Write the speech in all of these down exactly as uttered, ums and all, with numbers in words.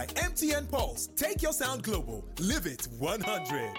M T N Pulse. Take your sound global. Live it one hundred.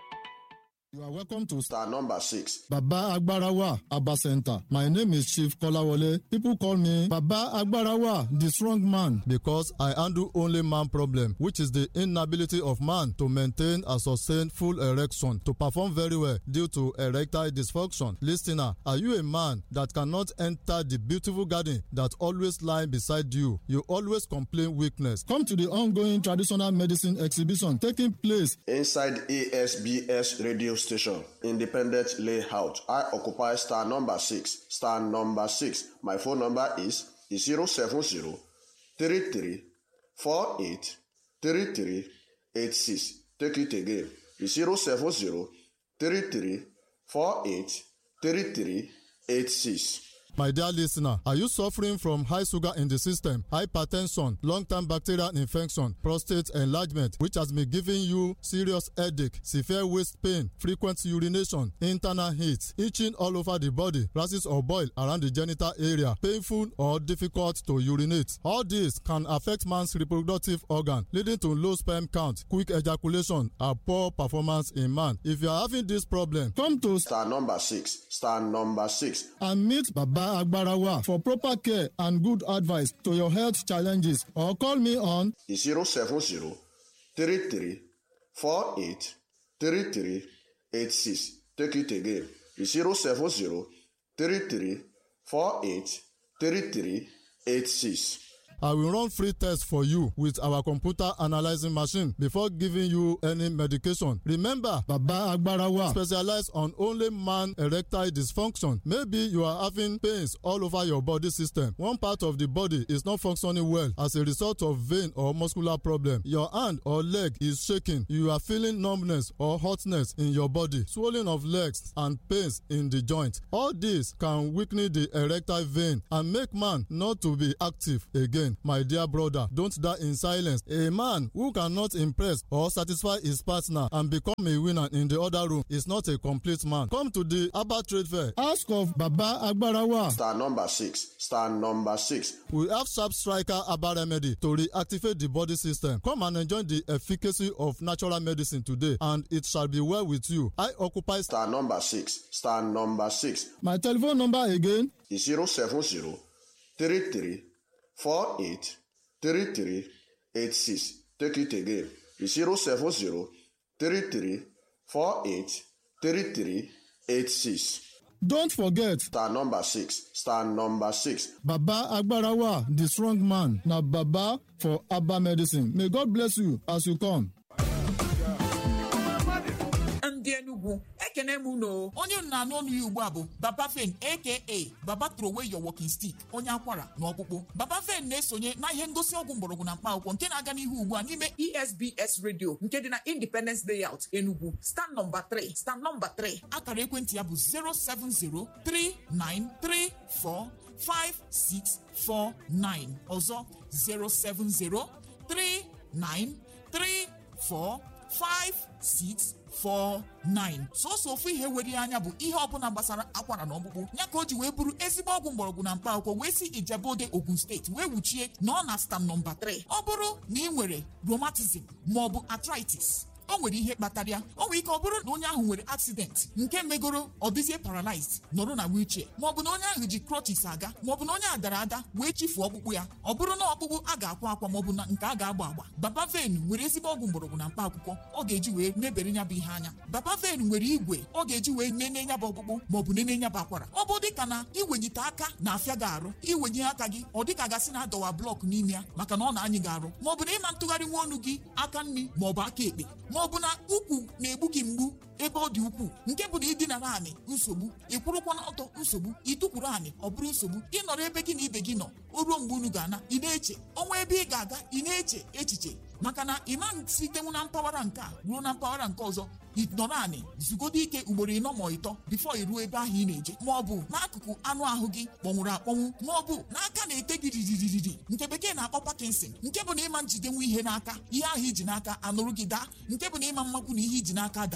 You are welcome to Star number six. Baba Agbarawa Abba Center. My name is Chief Kolawole. People call me Baba Agbarawa, the strong man, because I handle only man problem, which is the inability of man to maintain a sustained full erection to perform very well due to erectile dysfunction. Listener, are you a man that cannot enter the beautiful garden that always lies beside you? You always complain weakness. Come to the ongoing traditional medicine exhibition taking place inside A S B S radio station, Independent Layout. I occupy star number six. Star number six. My phone number is zero seven zero, three three, four eight, three three eight six. Take it again. zero seven zero, three three, four eight, three three eight six. My dear listener, are you suffering from high sugar in the system, hypertension, long-term bacterial infection, prostate enlargement, which has been giving you serious headache, severe waist pain, frequent urination, internal heat, itching all over the body, rashes or boil around the genital area, painful or difficult to urinate? All this can affect man's reproductive organ, leading to low sperm count, quick ejaculation, and poor performance in man. If you are having this problem, come to Star number six. Star number six. and meet Baba Agbarawa for proper care and good advice to your health challenges, or call me on zero seven zero, three three, four eight, three three eight six. Take it again. zero seven zero, three three, four eight, three three eight six. I will run free tests for you with our computer analyzing machine before giving you any medication. Remember, Baba Agbarawa specializes on only man erectile dysfunction. Maybe you are having pains all over your body system. One part of the body is not functioning well as a result of vein or muscular problem. Your hand or leg is shaking. You are feeling numbness or hotness in your body, swelling of legs and pains in the joint. All this can weaken the erectile vein and make man not to be active again. My dear brother, don't die in silence. A man who cannot impress or satisfy his partner and become a winner in the other room is not a complete man. Come to the Abba Trade Fair. Ask of Baba Agbarawa. Star number six. Star number six. We have Sharp Striker Abba Remedy to reactivate the body system. Come and enjoy the efficacy of natural medicine today, and it shall be well with you. I occupy Star number six. Star number six. my telephone number again. zero seven zero, three three, four eight, three three eight six. Take it again. zero seven zero, three three, four eight, three three eight six. Don't forget, Star number six. Star number six. Baba Agbarawa, the strong man. Now Baba for Abba Medicine. May God bless you as you come. ndị Enugu ekene m unu onye na-anụ ọnụ ya ugbu a bụ Baba Fen aka Baba throw away your walking stick, onye akwara na ọkpụkpụ. Baba Fen na-esonye na ihe ngosi ọgwụ mgbọrọgwụ na mkpa akwụkwọ nke na-aga n'ihu ugbu a n'ime E S B S Radio nke dị na Independence Layout Enugu, stand number three. stand number three. akara ekwentị ya bụ zero seven zero, three nine three four, five six four nine, ọzọ zero seven zero, three nine three four, five six four nine. Sọsọ ofu ihe were anya bụ ihe ọbụla gbasara akwara na ọkpụkpụ ya ka o ji wee bụrụ ezigbo ọgwụ mgbọrọgwụ na mkpa akwụkwọ wee si Ijebode, Ogun steeti wee wuchie na ọ na stand nọmba three. Ọ bụrụ na ị nwere rheumatism maọbụ arthritis, o nwere ihe kpatara ya. O nwere ike ọ bụrụ na onye ahụ nwere accident nke megoro ọ dịzie paralyzed nọrọ na wheelchair, maọbụ na onye ahụ ji crutches aga, maọbụ na onye a dara ada wee chifuo ọkpụkpụ ya. Ọ bụrụ na ọkpụkpụ a ga-akwa akwa maọbụ na nke a ga-agba agba, Baba Fen nwere ezigbo ọgwụ mgbọrọgwụ na mkpa akwụkwọ ọ ga-eji wee mebere nya bụ ihe anya. Baba Fen nwere igwe ọ ga-eji wee nene nya bụ ọkpụkpụ maọbụ nene nya bụ akwara. Ọ bụ dịka na iwenyite aka na-afịa gị arụ, iwenye aka gị ọ dịka gasị na adọwa blọk n'ime ya maka na ọ na-anyị gị arụ, maọbụ na ịma ntụgharị nwa ọnụ gị aka nri maọbụ aka ekpe, maọbụ na ukwu na-egbu gị mgbu ebe ọ dị ukwuu, nke bụ na ịdịnara anị nsogbu, ịkwụrụkwa n'ọtọ nsogbu, ịtụkwuru anị ọ bụrụ nsogbu, ịnọrọ ebe gị na ibe gị nọ o ruo mgbe unu ga-ana ị na-eche ọnwa ebe ị ga-aga ị na-eche echiche maka na ịma sitenwu na mpaghara nke a ruo na mpaghara nke ọzọ ịnọrọ anị zugodo ike ugboro ịnọ ma ịtọ bifo iruo ebe ahụ ị na-eje, ma ọ bụ n'akụkụ anụ ahụ gị kpọnwụrụ akpọnwụ, ma ọ bụ n'aka na-ete gị riririri nke bekee na-akpọ Parkinson, nke bụ na ịma njidenwu ihe n'aka ihe ahụ iji n'aka anụrụ gị daa, nke bụ na ịma mmakwu na ihe iji n'aka adago, ma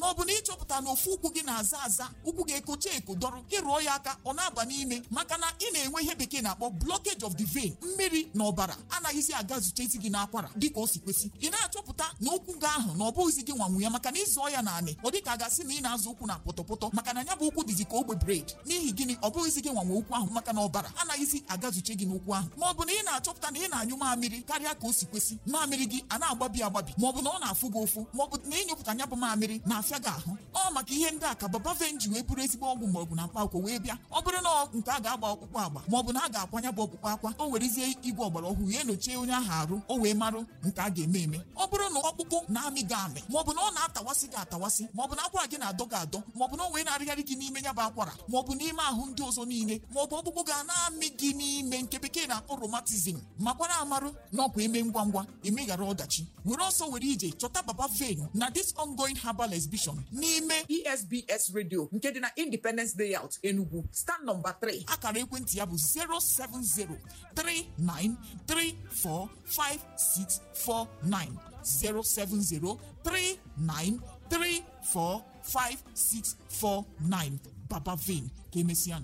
ma ọ bụ na ịchọpụta na ofu ụkwụ gị na-aza aza, ụkwụ gị ekocha eko dọrọ, ịrụọ ya aka ọ na-aba n'ime maka na ị na-enwe ihe bekee na-akpọ blockage of the vein. Mmiri na ọbara anaghịzi aga zutezi gị n'akwara dịka o si kwesị. Ị na-achọpụta na ụkwụ gị ahụ na ọ bụghịzi gị nwanwu ya maka na ịzụọ ya naanị ọ dịka a gasị na ị na-azụ ụkwụ na pọtọpọtọ maka na ya bụ ụkwụ dịzi ka ogbe bred. N'ihi gịnị? Ọ bụghịzi gị nwanwe ụkwụ ahụ maka na ọbara anaghịzi agazuche gị n'ụkwụ ahụ. Ma ọ bụ na ị na-achọpụta na ị na-anyụ mamịrị karịa ka o si kwesị, mamịrị gị a na-agbabi agbabi, ma ọ bụ na ọ na-afụ gị ụfụ, ma ọ bụ na ịnyụpụta nya bụ mamịrị na-afịa gị ahụ. Ọ maka ihe ndị a ka Babaven ji wee bụrụ ezigbo ọgwụ mgbọrọgwụ na mkpa akwụkwọ wee bịa. Ọ bụrụ na nke a ga-agba ọkpụkpụ agba ma ọ bụ na a ga-akwanya bụ ọkpụkpụ akwa, o werezie igwe ọgbara ọhụrụ ya enyochie onye ahụ arụ, o wee marụ nke a ga-eme eme. Ọ bụrụ na ọkpụkpụ na-amị gị amị, ma ọ bụ na ọ na-atawasị gị atawasị, ma ọ bụ na akwara gị na-adọ gị adọ, ma ọ bụ na o wee na-arịgharị gị n'ime ya bụ akwara, ma ọ bụ n'ime ahụ ndị ọzọ niile, ma ọ bụ ọkpụkpụ ga na-amị gị n'ime nke bekee na-akpọ rheumatism, makwara amarụ na ọkwa eme ngwa ngwa emeghara ọdachi. Were ọsọ were ije chọta Babaven na this ongoing herbal exhibition n'ime E S B S Radio nke dị na Independence Layout Enugu, stand number three. Akara ekwentị ya bụ zero seven zero three nine three four five six four nine zero seven zero three nine three four five six four nine. Babaven ka emesịa.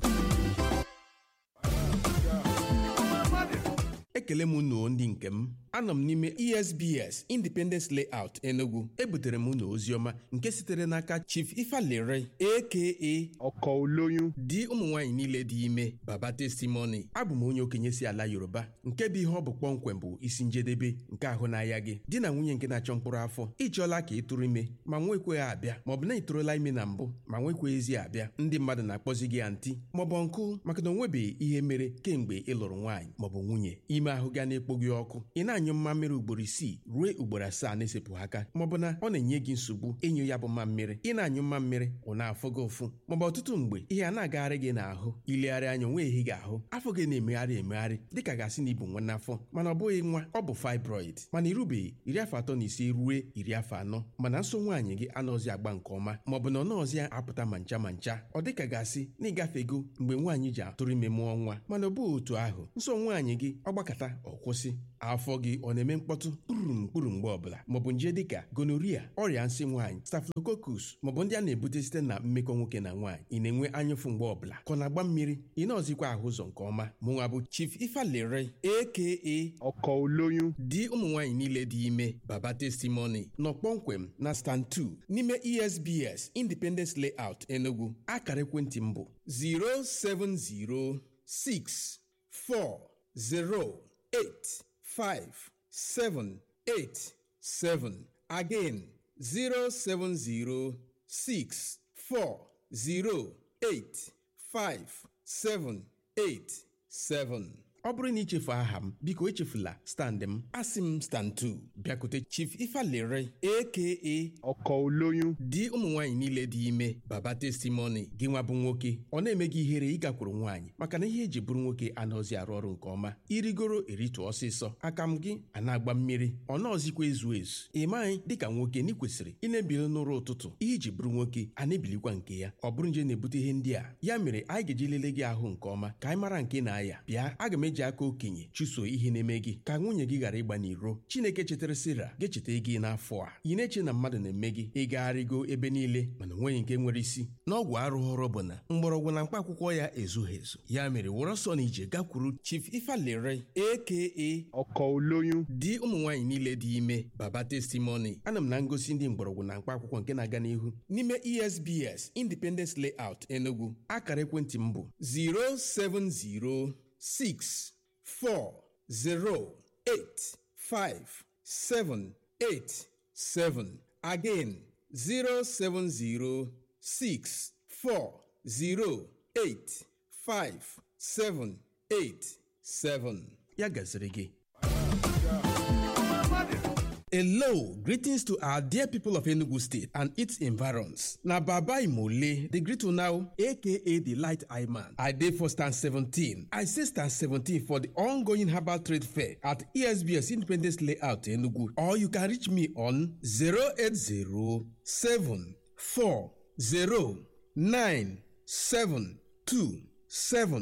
Ekele m unu ndị nke m, anọ m n'ime E S B S Independence Layout Enugu. Ebutere m unu oziọma nke sitere n'aka Chief Ifalere aka Ọkọ Oloyun di ụmụ nwaanyị niile dị ime, Baba Testimony. Abụ m onye okenye si ala Yoruba nke bụ ihe ọ bụ kpọmkwem bụ isi njedebe nke ahụ n'ahịa gị. Di na nwunye nke na-achọ mkpụrụ afọ, ịchọọla ka ị tụrụ ime ma nwekweghị abịa, maọbụ na ị tụrụla ime na mbụ ma nwekweghịzi abịa. Ndị mmadụ na-akpọzi gị anti maọbụ nkụ maka na onwebeghị ihe mere kemgbe ị lụrụ nwaanyị maọbụ nwunye. Ime ahụ ga na-ekpo gị ọkụ, ị na-anyụ mmamịrị ugboro isii ruo ugboro asaa na-esepụ aka, maọbụ na ọ na-enye gị nsogbu ịnyụ ya bụ mmamịrị. Ị na-anyụ mmamịrị ọ na-afụ gị ụfụ, maọbụ ọtụtụ mgbe ihe a na-agagharị gị n'ahụ, ilegharị anya onwe ehi gị ahụ, afọ gị na-emegharị emegharị dịka gasị na ibu nwa n'afọ, mana ọ bụghị nwa, ọ bụ fibroid. Mana irubeghị iri afọ atọ na ise ruo iri afọ anọ, mana nso nwaanyị gị anọzi agba nke ọma, maọbụ na ọ nọọzi apụta ma ncha ma ncha, ọ dịka gasị na ịgafego mgbe nwaanyị ji atụrụ ime mụọ nwa, mana ọ bụghị otu ahụ. Nso nwaanyị gị ọ gbakọta ọ kwụsị, afọ gị ọ na-eme mkpọtụ kpụrụ mkpụrụ mgbe ọbụla, maọbụ nje dịka gonorrhea, ọrịa nsị nwaanyị, staphylococcus, maọbụ ndị a na-ebute site na mmekọ nwoke na nwaanyị. Ị na-enwe anyụfụ mgbe ọbụla ka ọ na-agba mmiri, ị na-ọzikwa ahụ ụzọ nke ọma. Mụnwa bụ Chief Ifalere aka Ọkọ Oloyun di ụmụ nwaanyị niile dị ime, Baba Testimony, nọ kpọmkwem na stand two n'ime E S B S Independence Layout Enugu. Akara ekwentị m bụ zero seven zero six four zero eight five seven eight seven. Again, zero seven zero six four zero eight five seven eight seven. Ọ bụrụ na ichefu aha m, biko echefula stand m. Asị m stand two. Bịakute Chief Ifalere aka Ọkọ Oloyun di ụmụ nwaanyị niile dị ime, Baba Testimony. Gị nwa bụ nwoke, ọ na-eme gị ihere ịgakwuru nwaanyị maka na ihe eji bụrụ nwoke anọzi arụ ọrụ nke ọma. Irigoro eritu ọsịsọ, aka m gị a na-agba mmiri, ọ nọọzikwa ezu ezu. Ị maghị dịka nwoke na ị kwesịrị ị na-ebili n'ụra ụtụtụ, ihe iji bụrụ nwoke a na-ebilikwa nke ya. Ọ bụrụ nje na-ebute ihe ndị a, ya mere anyị ga-eji lelee gị ahụ nke ọma ka anyị mara nke na-aya. Bịa, aga m eji aka okenye chụso ihe na-eme gị ka nwunye gị ghara ịgba n'iro. Chineke chetara Sira ga-echeta gị n'afọ a. Ị na-eche na mmadụ na-eme gị ịgagharịgo ebe niile mana onweghị nke nwere isi. N'ọgwụ arụghọrọ bụ na mgbọrọgwụ na mkpa akwụkwọ ya ezughị ezu. Ya mere were ọsọ na ije gakwuru Chief Ifalere aka Ọkọ Oloyun di ụmụ nwaanyị niile dị ime, Baba Testimony. Ana m na ngosi ndị mgbọrọgwụ na mkpa akwụkwọ nke na-aga n'ihu n'ime E S B S Independence Layout Enugu. Akara ekwentị m bụ zero seven zero six four zero eight five seven eight seven. Again, zero seven zero six four zero eight five seven eight seven. Ya gaziri gị. Hello, greetings to our dear people of Enugu State and its environs. Na Baba Imole, the greet now, aka the Light Eye Man. I dey for stand seventeen. I say stand seventeen for the ongoing herbal trade fair at E S B S Independence Layout Enugu. Or you can reach me on zero eight zero seven four zero nine seven two seven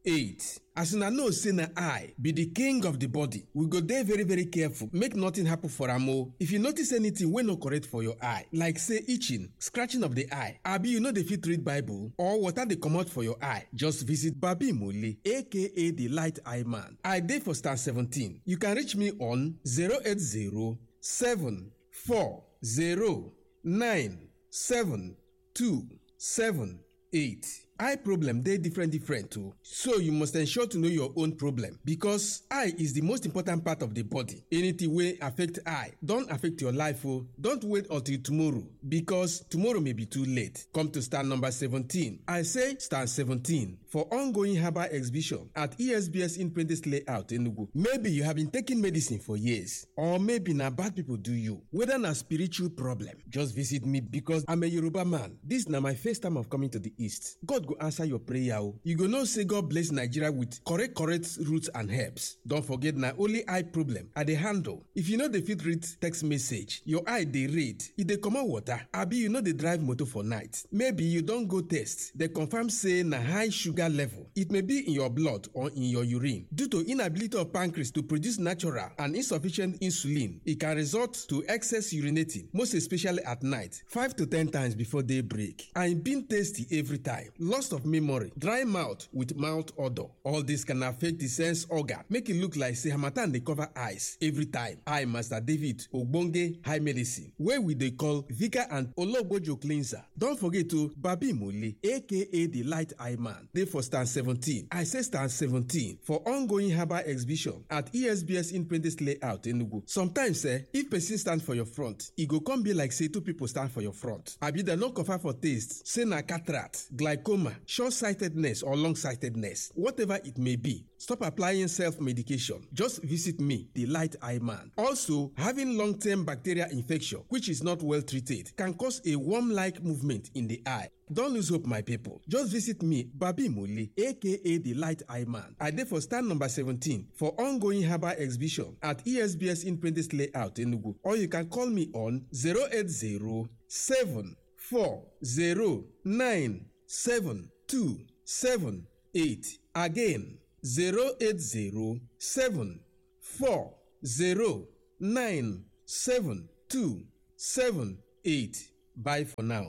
eight. As una know say na eye be the king of the body, we go dey very very careful make nothing happen for am o. If you notice anything wey no correct for your eye, like say itching, scratching of the eye, abi you no dey fit read Bible or water dey comot for your eye, just visit Babi Mole aka the Light Eye Man. I dey for star seventeen. You can reach me on zero eight zero seven four zero nine seven two seven eight. Eye problem dey different different too, so you must ensure to know your own problem because eye is the most important part of the body. Anything wey affect eye don affect your life o. Don't wait until tomorrow because tomorrow may be too late. Come to star number seventeen. I say star seventeen for ongoing herbal exhibition at E S B S Independence Layout Enugu. Maybe you have been taking medicine for years, or maybe na bad people do you. Whether na spiritual problem, just visit me because I'm a Yoruba man. This na my first time of coming to the East. God go answer your prayer o. You go know say God bless Nigeria with correct correct roots and herbs. Don't forget na only eye problem I dey handle. If you no dey fit read text message, your eye dey read, e dey comot water, abi you no dey drive motor for night. Maybe you don go test, dey confirm say na high sugar level. It may be in your blood or in your urine. Due to inability of pancreas to produce natural and insufficient insulin, it can result to excess urinating, most especially at night, five to ten times before daybreak. And being tasty every time. Loss of memory, dry mouth with mouth odor. All this can affect the sense organ, make it look like say harmattan dey cover eyes every time. I, Master David Ogbonge High Medicine, where we dey call Vika and Ologbojo Cleanser. Don't forget to Babi Mole aka the Light Eye Man. Dey for stand seventeen. I say stand seventeen for ongoing herbal exhibition at E S B S Independence Layout Enugu. Sometimes eh, if person stand for your front, e go come be like say two people stand for your front. Abi dem no confirm for taste, say na cataract, glaucoma, short-sightedness or long-sightedness, whatever it may be. Stop applying self-medication. Just visit me, the Light Eye Man. Also, having long-term bacterial infection, which is not well treated, can cause a worm-like movement in the eye. Don't lose hope, my people. Just visit me, Babi Mole, aka the Light Eye Man. I dey for stand number seventeen for ongoing herbal exhibition at E S B S Independence Layout Enugu. Or you can call me on zero eight zero seven four zero nine seven two seven eight. Again, zero eight zero seven four zero nine seven two seven eight. Bye for now.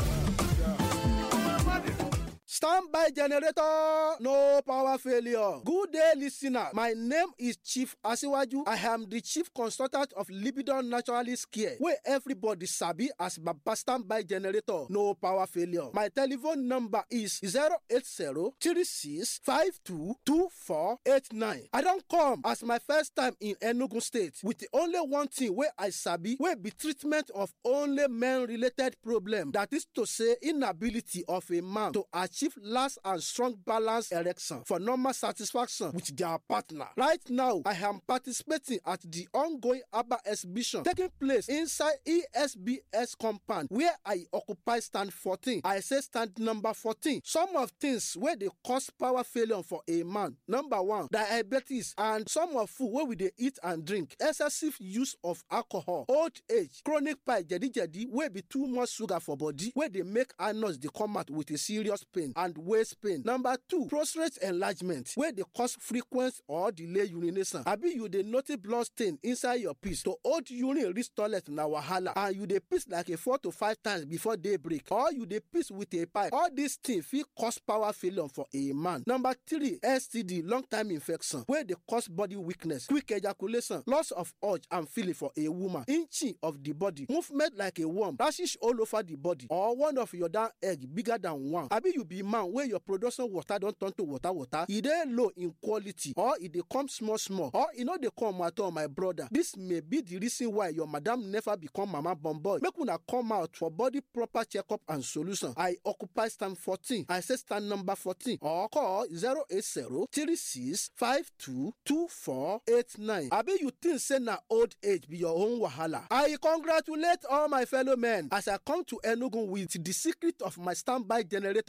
Standby generator, no power failure. Good day, listener. My name is Chief Asiwaju. I am the chief consultant of Libidon Naturalist Care, where everybody sabi as Baba Standby generator, no power failure. My telephone number is zero eight zero three six five two two four eight nine. I don't come as my first time in Enugu State with the only one thing where I sabi, where be treatment of only men-related problem. That is to say, inability of a man to achieve last and strong balance erection for normal satisfaction with their partner. Right now, I am participating at the ongoing herbal exhibition taking place inside E S B S compound where I occupy stand fourteen. I say stand number fourteen. Some of things where they cause power failure for a man. Number one, diabetes and some of food where we they eat and drink. Excessive use of alcohol, old age, chronic pie, jadi jadi, where be too much sugar for body, where they make anus they come out with a serious pain and waist pain. Number two, prostate enlargement, where they cause frequent or delay urination. Abi you dey notice blood stain inside your piss. To hold urine reach toilet na wahala, and you dey piss like a four to five times before daybreak, or you dey piss with a pipe. All these things fit cause power failure for a man. Number three, S T D, long time infection, where they cause body weakness, quick ejaculation, loss of urge and feeling for a woman, inching of the body, movement like a worm, rashes all over the body, or one of your down egg bigger than one. Abi you be man where your production water don turn to water water, e dey low in quality, or e dey come small small, or e no dey come at all, my brother. This may be the reason why your madam never become mama born boy. Make una come out for body proper checkup and solution. I occupy stand fourteen. I say stand number fourteen, or call zero eight zero three six five two two four eight nine. Abi you think say na old age be your own wahala? I congratulate all my fellow men as I come to Enugu with the secret of my standby generator herbal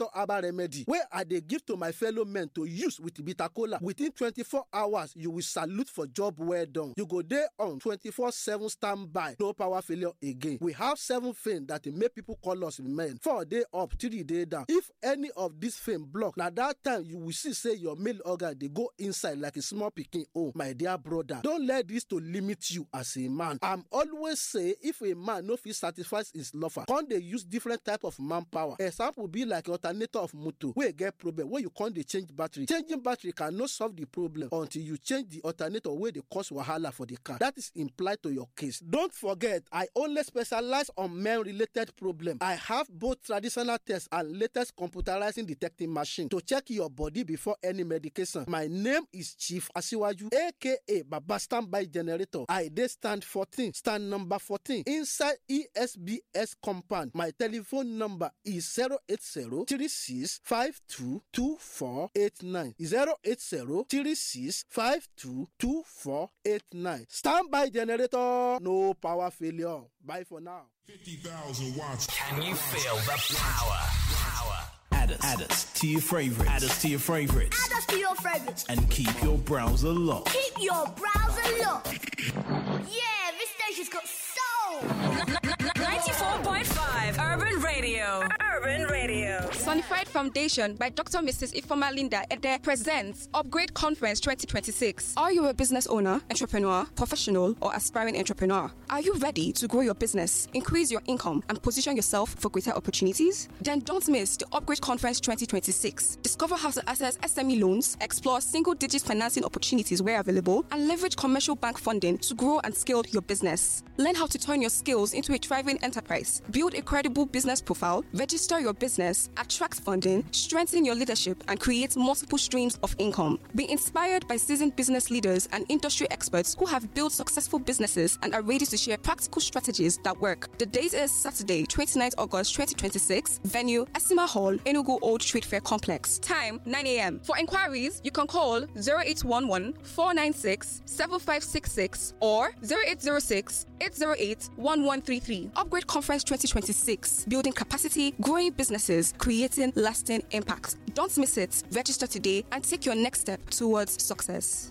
remedy wey I dey give to my fellow men to use with bitter kola. Within twenty-four hours, you will salute for job well done. You go dey on twenty-four seven standby, no power failure again. We have seven fame that dey make people call us men. Four day up, three day down. If any of this fame block, na that time you will see say your male organ dey go inside like a small pikin own. My dear brother, don't let this to limit you as a man. I'm always say if a man no fit satisfy his lover, come dey use different type of manpower. Example be like alternator of motor wey get problem wey you come dey change battery. Changing battery cannot solve the problem until you change the alternator wey dey cause wahala for the car. That is implied to your case. Don't forget, I only specialize on men-related problem. I have both traditional tests and latest computerizing detecting machine to check your body before any medication. My name is Chief Asiwaju, aka Baba Standby Generator. I dey stand fourteen, stand number fourteen inside E S B S compound. My telephone number is zero eight zero, three six five two, two four eight nine. zero eight zero, three six five two, two four eight nine. Standby Generator, no power failure. Bye for now. fifty thousand watts. Can you feel the power? Power. Add us, add us to your favorite. Add us to your favorites. Add us to your favorites. And keep your browser locked. Keep your browser locked. Yeah, this station's got soul. ninety-four point five Urban Radio. Urban Radio. Sonified Foundation by Doctor Missus Ifoma Linda Ede presents Upgrade Conference twenty twenty-six. Are you a business owner, entrepreneur, professional, or aspiring entrepreneur? Are you ready to grow your business, increase your income, and position yourself for greater opportunities? Then don't miss the Upgrade Conference twenty twenty-six. Discover how to access S M E loans, explore single-digit financing opportunities where available, and leverage commercial bank funding to grow and scale your business. Learn how to turn your skills into a thriving enterprise, build a credible business profile, register your business, attract funding, strengthen your leadership, and create multiple streams of income. Be inspired by seasoned business leaders and industry experts who have built successful businesses and are ready to share practical strategies that work. The date is Saturday, twenty-ninth August twenty twenty-six. Venue, Esima Hall, Enugu Old Street Fair Complex. Time, nine a.m. For inquiries, you can call zero eight one one, four nine six, seven five six six or zero eight zero six, eight zero eight, one one three three. Upgrade Conference twenty twenty-six. Building capacity, growing businesses, creating lasting impact. Don't miss it. Register today and take your next step towards success.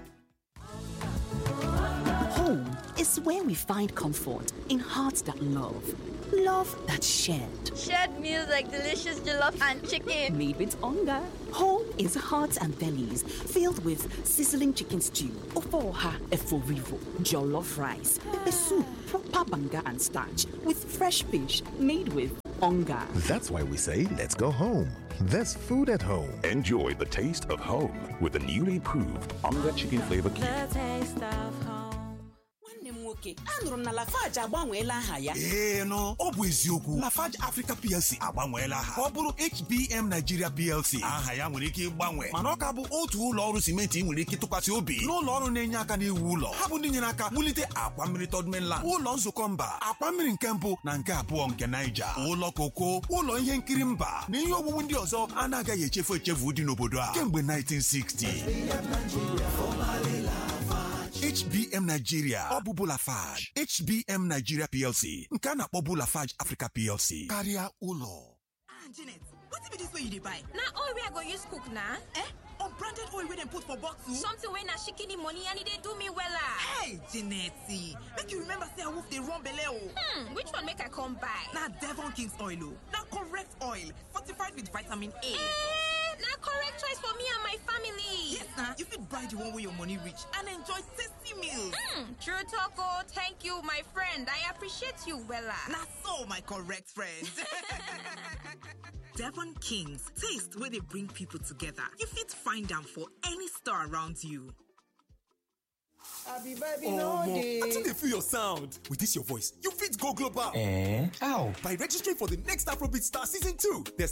Home is where we find comfort in hearts that love. Love that's shared. Shared meals like delicious jollof and chicken. Made with hunger. Home is hearts and bellies filled with sizzling chicken stew, ofoha eforivo, jollof rice, pepper soup, proper banga and starch, with fresh fish made with hunger. That's why we say, let's go home. There's food at home. Enjoy the taste of home with the newly proved Onga Chicken Flavor Cube. The taste of home. Okay, anụrụ m na Lafarge agbanweela aha ya. Ee no, ọ bụ eziokwu. Lafarge Africa P L C agbanweela aha. Ọ bụrụ H B M Nigeria P L C. Aha ya nwere ike ịgbanwe, mana ọ ka bụ otu ụlọ ọrụ simenti nwere ike tụkwasị obi. N'ụlọ ọrụ na-enye aka n'iwu ụlọ. Ha bụ ndị nyere aka wulite akwa mmiri Third Mainland, ụlọ nzukọ mba, akwa mmiri nke mbụ na nke abụọ nke Niger, ụlọ koko, ụlọ ihe nkiri mba, na ihe owuwu ndị ọzọ anaghị echefu echefu dị n'obodo a kemgbe nineteen sixty. H B M Nigeria, ọ bụ Lafarge. H B M Nigeria P L C, nke a na-akpọbu Lafarge Africa P L C. Karịa ụlọ. Ah, Janet, what be this way you dey buy? Na oil wey I go use cook na. Eh? Unbranded oil wey dem put for bottle? Something wey na shikini money and e dey do me wella. Hey, Janet, make you remember say I wolf dey run belle o. Hmm, which one make I come buy? Na Devon King's oil o. Na correct oil, fortified with vitamin A. Eh, na correct choice for me and my family. Yes, na. You fit buy the one wey your money reach and enjoy tasty meals. Hmm, true talk o. Thank you, my friend. I appreciate you wella. Na so, my correct friend. Devon King's, taste where they bring people together. You fit find them for any store around you. Abi baby, oh, no day. I think they feel your sound. With this your voice, you fit go global. Eh? How? By registering for the next Afrobeat Star Season two. There's